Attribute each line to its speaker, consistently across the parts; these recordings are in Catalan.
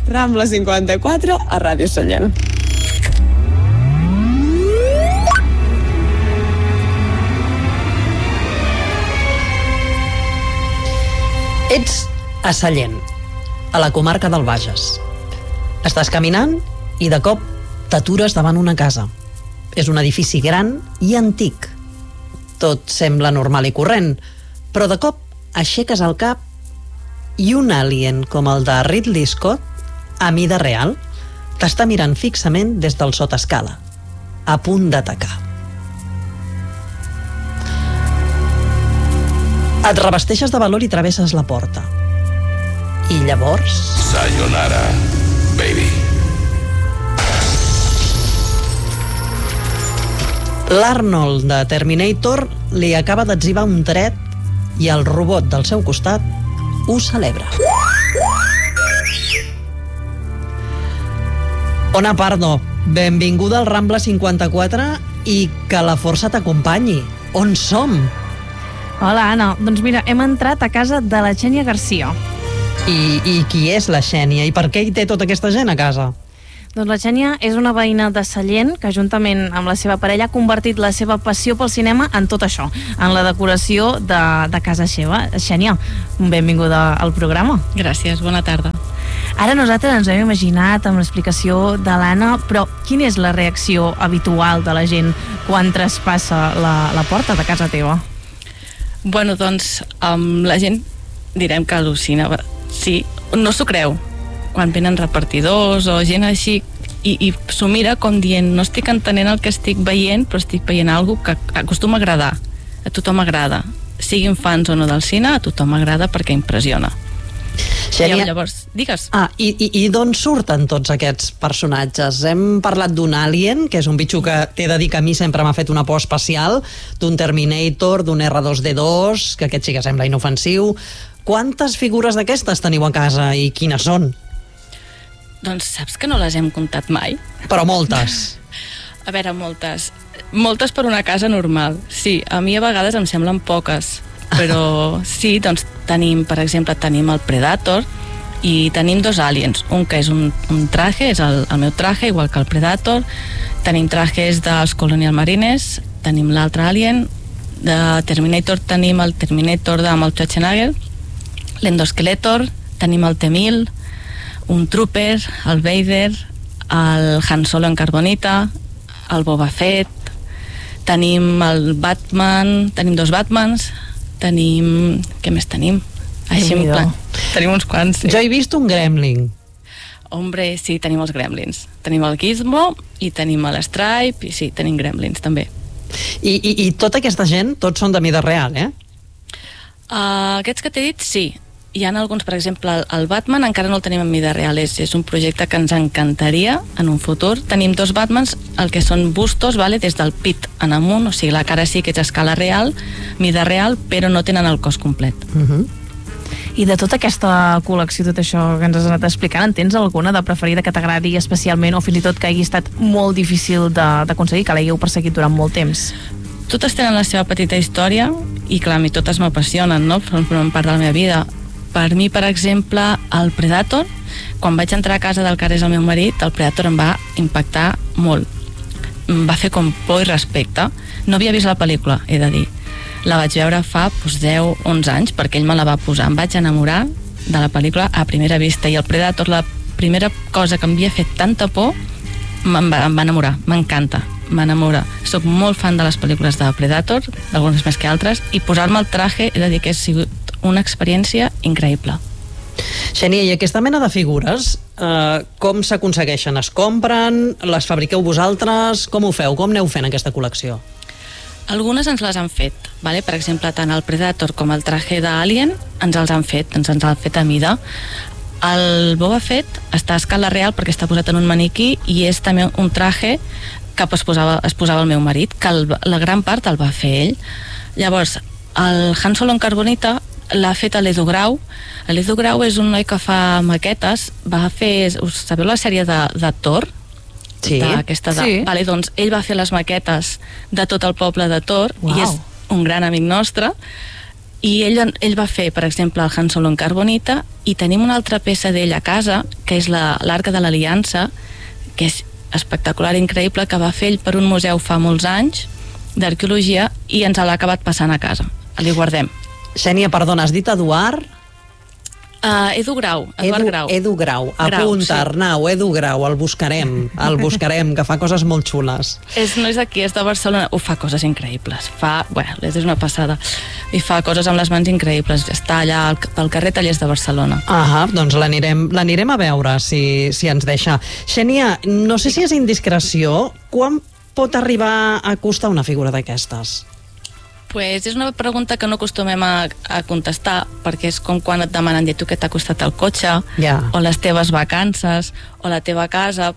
Speaker 1: Rambla 54 a Ràdio Sallent.
Speaker 2: Ets a Sallent, a la comarca del Bages. Estàs caminant i de cop t'atures davant una casa. És un edifici gran i antic. Tot sembla normal i corrent, però de cop aixeques el cap i un alien com el de Ridley Scott, a mida real, t'està mirant fixament des del sotescala, a punt d'atacar. Et revesteixes de valor i travesses la porta. I llavors...
Speaker 3: Sayonara, baby.
Speaker 2: L'Arnold de Terminator li acaba d'etzibar un tret i el robot del seu costat ho celebra. Ona Pardo, benvinguda al Rambla 54 i que la força t'acompanyi. On som?
Speaker 4: Hola, Anna. Doncs mira, hem entrat a casa de la Xènia Garcia.
Speaker 2: I qui és la Xènia? I per què hi té tota aquesta gent a casa?
Speaker 4: Doncs la Xènia és una veïna de Sallent que juntament amb la seva parella ha convertit la seva passió pel cinema en tot això, en la decoració de casa seva. Xènia, benvinguda al programa.
Speaker 5: Gràcies, bona tarda.
Speaker 4: Ara nosaltres ens ho hem imaginat amb l'explicació de l'Anna, però quina és la reacció habitual de la gent quan traspassa la porta de casa teva?
Speaker 5: Bueno, doncs, la gent direm que al·lucina. Sí, no s'ho creu. Quan venen repartidors o gent així i s'ho mira com dient no estic entenent el que estic veient, però estic veient alguna cosa que acostuma a agradar. A tothom agrada. Siguin fans o no del cine, a tothom agrada perquè impressiona.
Speaker 2: Xènia,
Speaker 5: llavors, digues.
Speaker 2: I d'on surten tots aquests personatges? Hem parlat d'un Alien, que és un bitxo que t'he de dir que a mi sempre m'ha fet una por especial, d'un Terminator, d'un R2D2, que aquest sí que sembla inofensiu. Quantes figures d'aquestes teniu a casa i quines són?
Speaker 5: Doncs saps que no les hem comptat mai?
Speaker 2: Però moltes.
Speaker 5: A veure, moltes. Moltes per una casa normal. Sí, a mi a vegades em semblen poques, però sí, doncs tenim, per exemple, tenim el Predator i tenim dos aliens, un que és un traje, és el meu traje, igual que el Predator, tenim trajes dels Colonial Marines, tenim l'altre alien, de Terminator tenim el Terminator de Arnold Schwarzenegger, l'Endoskeletor, tenim el T-1000, un Trooper, el Vader, el Han Solo en carbonita, el Boba Fett, tenim el Batman, tenim dos Batmans, tenim... Què més tenim? Així en plan. Tenim uns quants, sí.
Speaker 2: Jo he vist un Gremlin.
Speaker 5: Hombre, sí, tenim els Gremlins. Tenim el Gizmo i tenim l'Stripe i sí, tenim Gremlins també.
Speaker 2: I tota aquesta gent, tots són de mida real, eh?
Speaker 5: Aquests que t'he dit, sí. Hi ha alguns, per exemple, el Batman encara no el tenim en mida real, és un projecte que ens encantaria en un futur. Tenim dos Batmans, el que són bustos, vale, des del pit en amunt, o sigui, la cara sí que és a escala real, mida real, però no tenen el cos complet.
Speaker 4: I de tota aquesta col·lecció, tot això que ens has anat explicant, en tens alguna de preferida que t'agradi especialment o fins i tot que hagi estat molt difícil d'aconseguir, que l'hagueu perseguit durant molt temps?
Speaker 5: Totes tenen la seva petita història i, clar, a mi totes m'apassionen, no? Formen part de la meva vida. Per mi, per exemple, el Predator, quan vaig entrar a casa del que ara és el meu marit, el Predator em va impactar molt. Em va fer com por i respecte. No havia vist la pel·lícula, he de dir. La vaig veure fa 10-11 anys, perquè ell me la va posar. Em vaig enamorar de la pel·lícula a primera vista, i el Predator, la primera cosa que em havia fet tanta por, em va enamorar. M'encanta, m'enamora. Soc molt fan de les pel·lícules de Predator, algunes més que altres, i posar-me el traje, he de dir que ha sigut una experiència increïble.
Speaker 2: Xènia, i aquesta mena de figures, com s'aconsegueixen? Es compren? Les fabriqueu vosaltres? Com ho feu? Com aneu fent aquesta col·lecció?
Speaker 5: Algunes ens les han fet, vale? Per exemple, tant el Predator com el traje d'Alien ens els han fet a mida. El Boba Fett està a escala real perquè està posat en un maniquí i és també un traje que es posava el meu marit, que la gran part el va fer ell. Llavors, el Han Solo en carbonita l'ha fet a l'Edu Grau. L'Edu Grau és un noi que fa maquetes, va fer, sabeu la sèrie de Thor?
Speaker 2: Sí.
Speaker 5: Sí. Vale, doncs ell va fer les maquetes de tot el poble de Thor. Wow. I és un gran amic nostre i ell va fer, per exemple, el Han Solo en carbonita, i tenim una altra peça d'ell a casa, que és l'Arca de l'Aliança, que és espectacular, increïble, que va fer ell per un museu fa molts anys d'arqueologia, i ens l'ha acabat passant a casa. Li guardem.
Speaker 2: Xènia, perdona, has dit Eduard?
Speaker 5: Edu Grau, Eduard Grau.
Speaker 2: Edu Grau, apunta, sí. Arnau, Edu Grau, el buscarem, que fa coses molt xules.
Speaker 5: No és d'aquí, és de Barcelona, fa coses increïbles, és una passada, fa coses amb les mans increïbles, està allà pel carrer Tallers de Barcelona.
Speaker 2: Doncs l'anirem a veure, si ens deixa. Xènia, no sé si és indiscreció, quan pot arribar a costar una figura d'aquestes?
Speaker 5: Pues és una pregunta que no acostumem a contestar, perquè és com quan et demanen tu què t'ha costat el cotxe, o les teves vacances, o la teva casa.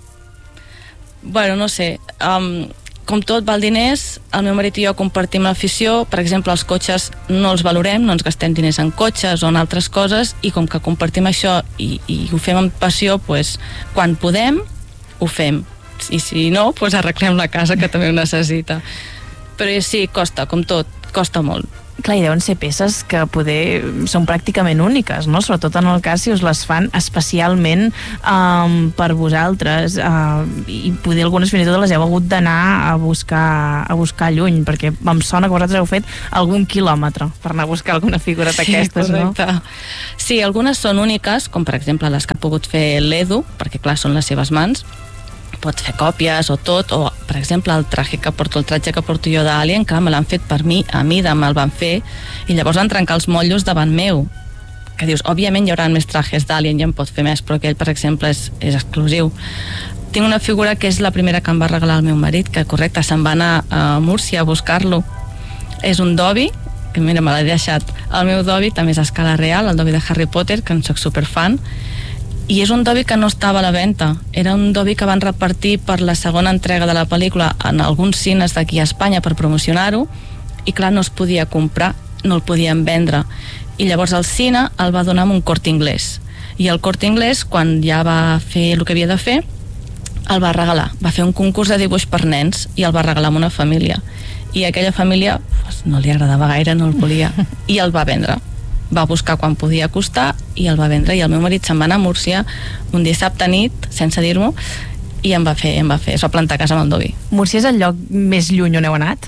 Speaker 5: Bueno, no sé, com tot val diners, el meu marit i jo compartim l'afició, per exemple, els cotxes no els valorem, no ens gastem diners en cotxes o en altres coses, i com que compartim això i ho fem amb passió, pues, quan podem, ho fem. I si no, pues arreglem la casa, que també ho necessita. Però sí, costa, com tot, costa molt.
Speaker 4: Clar, i deuen ser peces que poder són pràcticament úniques, no? Sobretot en el cas si us les fan especialment per vosaltres, i poder algunes fins i tot les heu hagut d'anar a buscar lluny, perquè em sona que vosaltres heu fet algun quilòmetre per anar a buscar alguna figura d'aquestes, no?
Speaker 5: Sí, algunes són úniques, com per exemple les que ha pogut fer l'Edu, perquè clar, són les seves mans, pot fer còpies o tot, o per exemple el tratge que porto jo d'Alien, que me l'han fet per mi, a mida me'l van fer, i llavors van trencar els motllos davant meu, que dius, òbviament hi haurà més trajes d'Alien i en pot fer més, però aquell, per exemple, és exclusiu. Tinc una figura que és la primera que em va regalar el meu marit, que correcte, se'n va anar a Múrcia a buscar-lo. És un Dobby, que mira, me l'he deixat. El meu Dobby també és a escala real, el Dobby de Harry Potter, que en soc superfan, i és un Dobby que no estava a la venda. Era un Dobby que van repartir per la segona entrega de la pel·lícula en alguns cines d'aquí a Espanya per promocionar-ho, i clar, no es podia comprar, no el podien vendre, i llavors el cine el va donar amb un Corte Inglés, i el Corte Inglés, quan ja va fer el que havia de fer, el va regalar, va fer un concurs de dibuix per nens i el va regalar a una família, i aquella família no li agradava gaire, no el volia, i el va vendre. Va buscar quan podia costar i el va vendre, i el meu marit se'n va anar a Múrcia un dissabte nit, sense dir-m'ho, i es va plantar a casa amb el Dobby.
Speaker 4: Múrcia és el lloc més lluny on heu anat?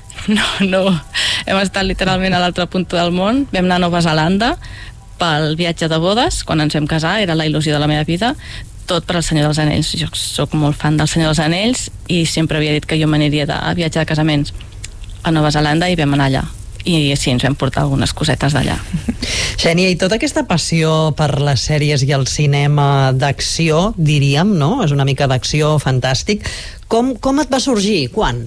Speaker 5: No, hem estat literalment a l'altra punta del món. Vam anar a Nova Zelanda pel viatge de bodes, quan ens vam casar, era la il·lusió de la meva vida, tot per al Senyor dels Anells. Jo sóc molt fan del Senyor dels Anells i sempre havia dit que jo m'aniria de viatge de casaments a Nova Zelanda, i vam anar allà. I sí, ens vam portar algunes cosetes d'allà.
Speaker 2: Xènia, i tota aquesta passió per les sèries i el cinema d'acció, diríem, no? És una mica d'acció fantàstic. Com et va sorgir? Quan?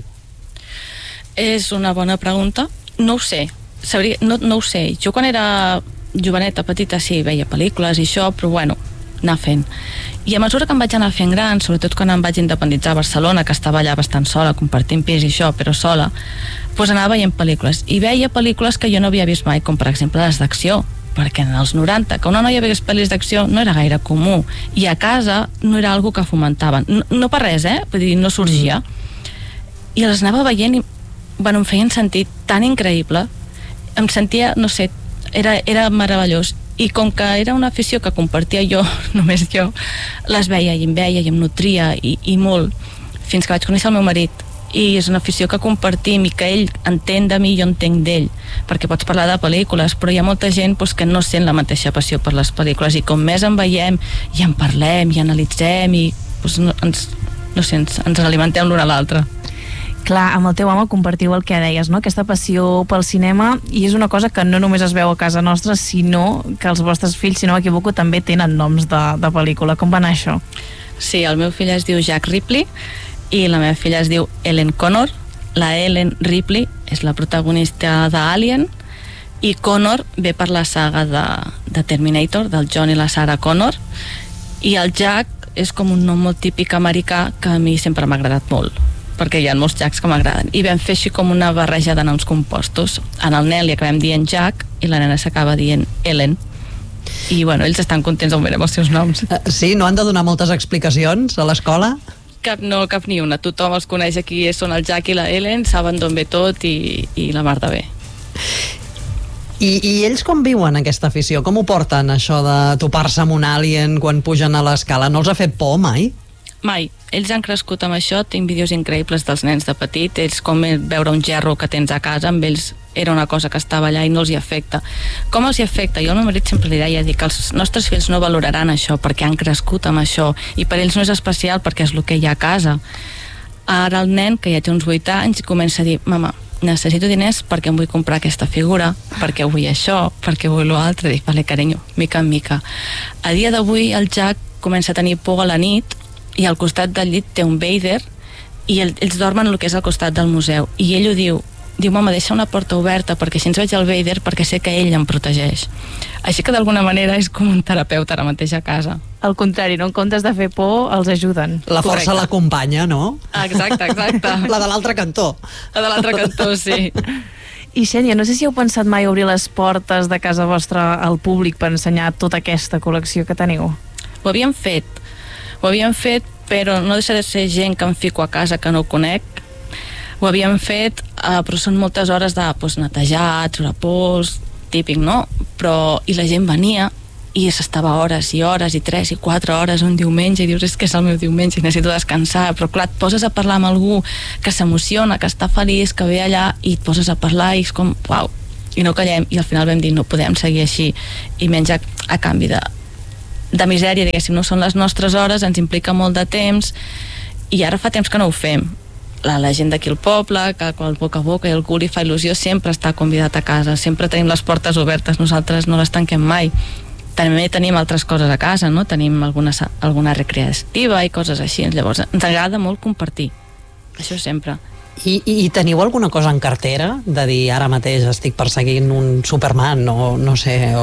Speaker 5: És una bona pregunta. No ho sé. No ho sé. Jo quan era joveneta, petita, sí, veia pel·lícules i això, però bueno, anar fent. I a mesura que em vaig anar fent gran, sobretot quan em vaig independitzar a Barcelona, que estava allà bastant sola, compartint pis i això, però sola, doncs anava veient pel·lícules. I veia pel·lícules que jo no havia vist mai, com per exemple les d'acció, perquè en els 90, que una noia vegués pel·lis d'acció no era gaire comú, i a casa no era algo que fomentaven. No per res, vull dir, no sorgia. I les anava veient i, bueno, em feien sentir tan increïble. Em sentia, no sé, era meravellós. I com que era una afició que compartia jo, només jo, les veia i em nutria i molt, fins que vaig conèixer el meu marit, i és una afició que compartim i que ell entén de mi i jo entenc d'ell, perquè pots parlar de pel·lícules, però hi ha molta gent que no sent la mateixa passió per les pel·lícules, i com més en veiem i en parlem i analitzem i ens alimentem l'un a l'altre.
Speaker 4: Clar, amb el teu home compartiu el que deies, no? Aquesta passió pel cinema, i és una cosa que no només es veu a casa nostra, sinó que els vostres fills, si no m'equivoco, també tenen noms de pel·lícula. Com va anar això?
Speaker 5: Sí, el meu fill es diu Jack Ripley i la meva filla es diu Ellen Connor. La Ellen Ripley és la protagonista d'Alien, i Connor ve per la saga de Terminator, del John i la Sarah Connor, i el Jack és com un nom molt típic americà que a mi sempre m'ha agradat molt, perquè hi ha molts Jacks que m'agraden, i vam fer així com una barreja de noms compostos. En el nen li acabem dient Jack i la nena s'acaba dient Ellen, i bueno, ells estan contents on verem els seus noms.
Speaker 2: Sí, no han de donar moltes explicacions a l'escola?
Speaker 5: Cap ni una, tothom els coneix aquí, són el Jack i la Ellen, saben d'on ve tot i la mar de bé.
Speaker 2: I ells com viuen aquesta afició? Com ho porten, això de topar-se amb un alien quan pugen a l'escala? No els ha fet por mai?
Speaker 5: Mai. Ells han crescut amb això, tinc vídeos increïbles dels nens de petit, ells com veure un gerro que tens a casa, amb ells era una cosa que estava allà i no els hi afecta. Com els hi afecta? Jo al meu marit sempre li deia que els nostres fills no valoraran això perquè han crescut amb això i per ells no és especial perquè és el que hi ha a casa. Ara el nen, que ja té uns 8 anys, comença a dir, mama, necessito diners perquè em vull comprar aquesta figura, perquè vull això, perquè vull l'altre. Dic, vale, carinyo, mica en mica. A dia d'avui el Jack comença a tenir por a la nit i al costat del llit té un Vader i ells dormen el que és al costat del museu i ell ho diu, mama, deixa una porta oberta perquè així ens veig el Vader perquè sé que ell em protegeix. Així que d'alguna manera és com un terapeuta ara mateix a casa.
Speaker 4: Al contrari, no? En comptes de fer por, els ajuden.
Speaker 2: La força l'acompanya, no?
Speaker 5: Exacte.
Speaker 2: La de l'altre cantó.
Speaker 5: La de l'altre cantó, sí.
Speaker 4: I Xènia, no sé si heu pensat mai obrir les portes de casa vostra al públic per ensenyar tota aquesta col·lecció que teniu.
Speaker 5: Ho havíem fet, però no deixa de ser gent que em fico a casa que no conec. Ho havíem fet, però són moltes hores de netejar, treure pols, típic, no? I la gent venia i s'estava hores i hores i 3 i 4 hores un diumenge i dius, és que és el meu diumenge i necessito descansar, però clar, et poses a parlar amb algú que s'emociona, que està feliç, que ve allà i et poses a parlar i és com, uau, i no callem, i al final vam dir, no podem seguir així, i menys a canvi de misèria, diguéssim, no són les nostres hores, ens implica molt de temps i ara fa temps que no ho fem. La gent d'aquí al poble, que el boca a boca i algú li fa il·lusió, sempre està convidat a casa, sempre tenim les portes obertes, nosaltres no les tanquem mai. També tenim altres coses a casa, no? Tenim alguna recreativa i coses així, llavors ens agrada molt compartir, això sempre.
Speaker 2: I teniu alguna cosa en cartera? De dir, ara mateix estic perseguint un Superman o no sé,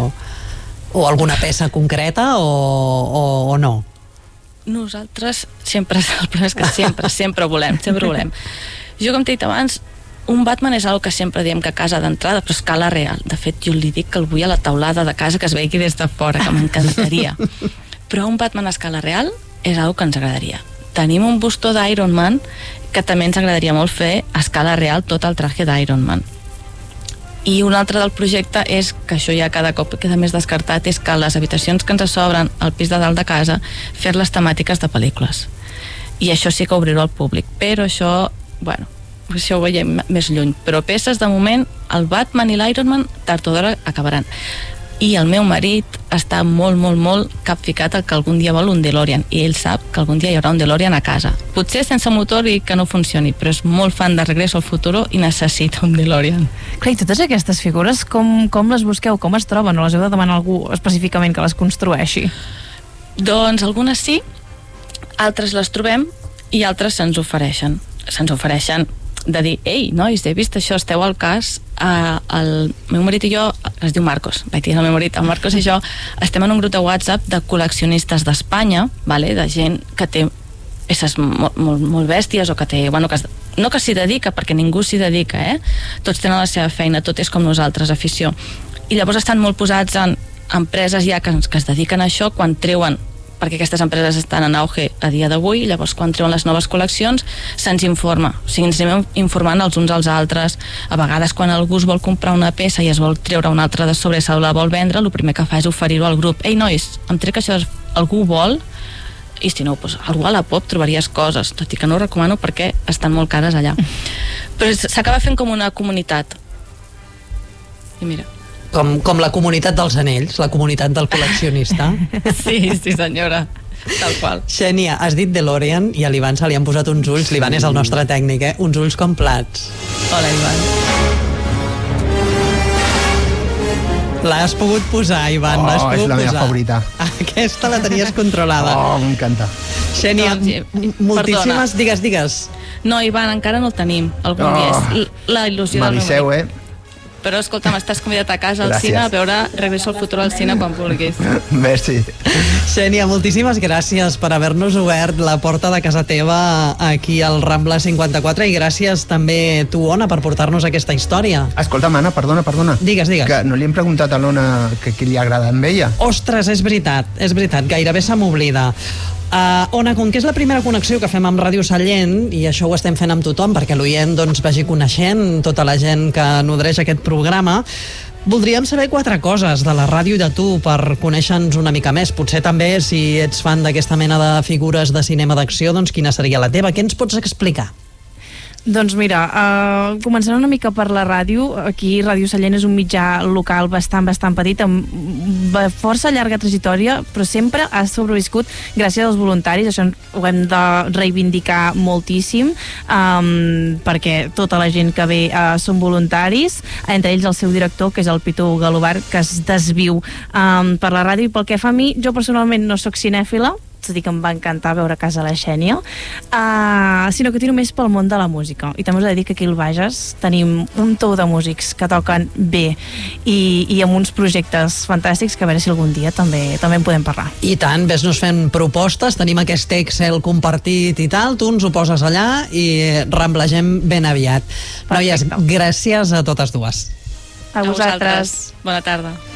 Speaker 2: o alguna peça concreta o no?
Speaker 5: Nosaltres sempre, el problema és que sempre volem. Jo, com t'he dit abans, un Batman és una que sempre diem que a casa d'entrada, però a escala real. De fet, jo li dic que el vull a la taulada de casa, que es vegi des de fora, que m'encantaria. Però un Batman a escala real és una que ens agradaria. Tenim un bustó d'Iron Man que també ens agradaria molt fer a escala real tot el traje d'Iron Man. I un altre del projecte és, que això ja cada cop queda més descartat, és que les habitacions que ens sobren al pis de dalt de casa, fer-les temàtiques de pel·lícules. I això sí que obrir-ho al públic. Però això, bueno, això ho veiem més lluny. Però peces, de moment, el Batman i l'Iron Man, tard o d'hora acabaran. I el meu marit està molt, molt, molt capficat al que algun dia vol un DeLorean, i ell sap que algun dia hi haurà un DeLorean a casa. Potser sense motor i que no funcioni, però és molt fan de Regreso al Futuro i necessita un DeLorean.
Speaker 4: Clar, i totes aquestes figures, com les busqueu? Com es troben? O les heu de demanar a algú específicament que les construeixi?
Speaker 5: Doncs algunes sí, altres les trobem i altres se'ns ofereixen. Se'ns ofereixen de dir, ei, nois, he vist això, esteu al cas. El meu marit i jo, es diu Marcos, vaig dir el meu marit, el Marcos i jo estem en un grup de WhatsApp de col·leccionistes d'Espanya, vale? De gent que té peces molt bèsties o que té, bueno, no que s'hi dedica, perquè ningú s'hi dedica, tots tenen la seva feina, tot és com nosaltres, afició, i llavors estan molt posats en empreses ja que es dediquen a això, quan treuen, perquè aquestes empreses estan en auge a dia d'avui, llavors quan treuen les noves col·leccions se'ns informa, o sigui, ens anem informant els uns als altres. A vegades quan algú es vol comprar una peça i es vol treure una altra de sobre, se la vol vendre, el primer que fa és oferir-ho al grup. Ei, nois, em trec això, algú vol? I si no, doncs, algú a la pop trobaries coses, tot i que no ho recomano perquè estan molt cares allà. Però s'acaba fent com una comunitat. I mira,
Speaker 2: com la comunitat dels anells, la comunitat del col·leccionista.
Speaker 5: Sí, senyora, tal qual.
Speaker 2: Xènia, has dit DeLorean i a l'Ivan se li han posat uns ulls, l'Ivan és el nostre tècnic, uns ulls com plats.
Speaker 5: Hola, Ivan.
Speaker 2: L'has pogut posar, Ivan, l'has pogut posar.
Speaker 6: És la meva favorita.
Speaker 2: Aquesta la tenies controlada.
Speaker 6: M'encanta.
Speaker 2: Xènia, moltíssimes... Digues.
Speaker 5: No, Ivan, encara no el tenim. Algun dia és la il·lusió del meu marit.
Speaker 6: M'aviseu,
Speaker 5: Però escolta'm, estàs convidat a casa al cine a veure Regreso al Futuro al cine quan vulguis.
Speaker 6: Merci.
Speaker 2: Xènia, moltíssimes gràcies per haver-nos obert la porta de casa teva aquí al Rambla 54 i gràcies també tu, Ona, per portar-nos aquesta història.
Speaker 6: Escolta'm, Anna, perdona.
Speaker 2: Digues.
Speaker 6: Que no li hem preguntat a l'Ona què li agrada amb ella.
Speaker 2: Ostres, és veritat, gairebé se m'oblida. Ona, com que és la primera connexió que fem amb Ràdio Sallent, i això ho estem fent amb tothom perquè l'oient doncs, vagi coneixent tota la gent que nodreix aquest programa, voldríem saber 4 coses de la ràdio i de tu per conèixer-nos una mica més. Potser també, si ets fan d'aquesta mena de figures de cinema d'acció, doncs quina seria la teva? Què ens pots explicar?
Speaker 4: Doncs mira, començant una mica per la ràdio. Aquí Ràdio Sallent és un mitjà local bastant petit, amb força llarga trajectòria, però sempre ha sobreviscut gràcies als voluntaris. Això ho hem de reivindicar moltíssim, perquè tota la gent que ve són voluntaris, entre ells el seu director, que és el Pitu Galobar, que es desviu per la ràdio. I pel que fa a mi, jo personalment no sóc cinèfila, és a dir, que em va encantar veure Casa la Xènia, sinó que tiro més pel món de la música. I també us he de dir que aquí al Bages tenim un tou de músics que toquen bé i amb uns projectes fantàstics que a veure si algun dia també en podem parlar.
Speaker 2: I tant, ves-nos fent propostes, tenim aquest Excel compartit i tal, tu ens ho poses allà i remblegem ben aviat. Noies, gràcies a totes dues.
Speaker 4: A vosaltres.
Speaker 5: Bona tarda.